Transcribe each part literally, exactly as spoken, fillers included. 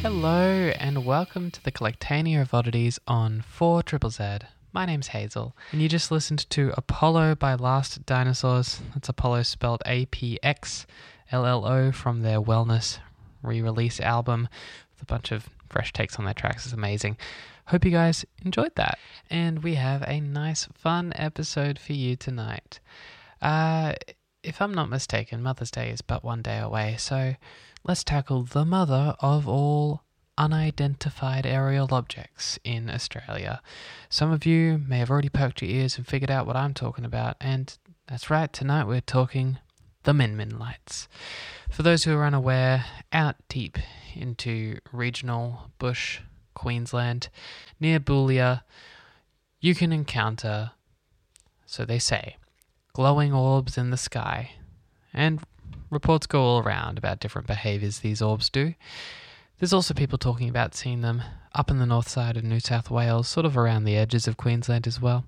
Hello and welcome to the Collectania of Oddities on four Z Z Z. My name's Hazel, and you just listened to Apollo by Last Dinosaurs. That's Apollo spelled A P X L L O from their Wellness re-release album with a bunch of fresh takes on their tracks. It's amazing. Hope you guys enjoyed that. And we have a nice, fun episode for you tonight. Uh, if I'm not mistaken, Mother's Day is but one day away, so let's tackle the mother of all unidentified aerial objects in Australia. Some of you may have already perked your ears and figured out what I'm talking about, and that's right, tonight we're talking the Min Min lights. For those who are unaware, out deep into regional bush Queensland, near Boulia, you can encounter, so they say, glowing orbs in the sky, and reports go all around about different behaviours these orbs do. There's also people talking about seeing them up in the north side of New South Wales, sort of around the edges of Queensland as well.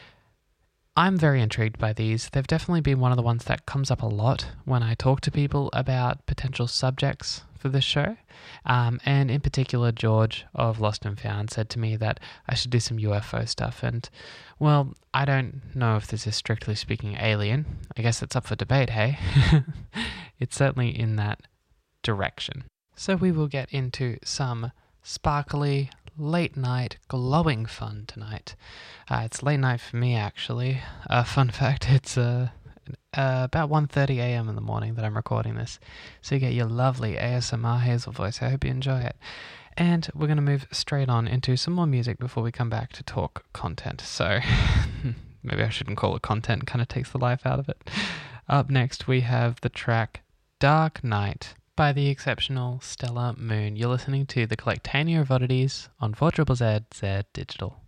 I'm very intrigued by these. They've definitely been one of the ones that comes up a lot when I talk to people about potential subjects for this show. Um, and in particular, George of Lost and Found said to me that I should do some U F O stuff. And, well, I don't know if this is strictly speaking alien. I guess it's up for debate, hey? It's certainly in that direction. So we will get into some sparkly, late-night, glowing fun tonight. Uh, it's late night for me, actually. Uh, fun fact, it's uh, uh, about one thirty a.m. in the morning that I'm recording this. So you get your lovely A S M R Hazel voice. I hope you enjoy it. And we're going to move straight on into some more music before we come back to talk content. So maybe I shouldn't call it content. Kind of takes the life out of it. Up next, we have the track Dark Night by the exceptional Stellar Moon. You're listening to the Collectania of Oddities on four Z Z Z Digital.